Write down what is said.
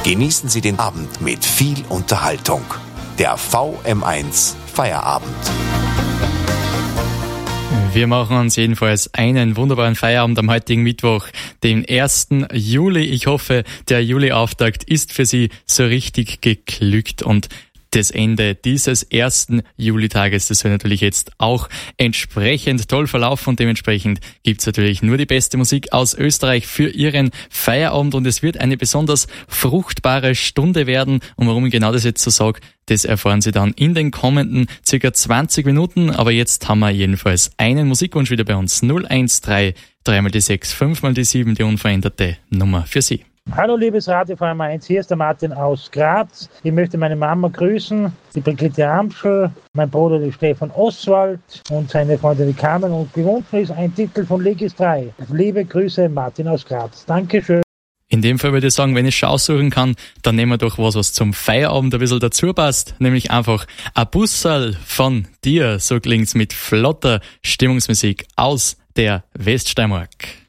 Genießen Sie den Abend mit viel Unterhaltung. Der VM1 Feierabend. Wir machen uns jedenfalls einen wunderbaren Feierabend am heutigen Mittwoch, den 1. Juli. Ich hoffe, der Juli-Auftakt ist für Sie so richtig geglückt und das Ende dieses 1. Julitages, das soll natürlich jetzt auch entsprechend toll verlaufen und dementsprechend gibt's natürlich nur die beste Musik aus Österreich für Ihren Feierabend und es wird eine besonders fruchtbare Stunde werden und warum ich genau das jetzt so sage, das erfahren Sie dann in den kommenden circa 20 Minuten, aber jetzt haben wir jedenfalls einen Musikwunsch wieder bei uns, 013 3 mal die 6, 5 mal die 7, die unveränderte Nummer für Sie. Hallo liebes Radio VM1, hier ist der Martin aus Graz. Ich möchte meine Mama grüßen, die Brigitte Amschel, mein Bruder der Stefan Oswald und seine Freundin die Carmen und gewünscht ist ein Titel von Legis 3. Liebe Grüße, Martin aus Graz. Dankeschön. In dem Fall würde ich sagen, wenn ich es aussuchen kann, dann nehmen wir doch was zum Feierabend ein bisschen dazu passt, nämlich einfach ein Busserl von dir, so klingt's mit flotter Stimmungsmusik aus der Weststeiermark.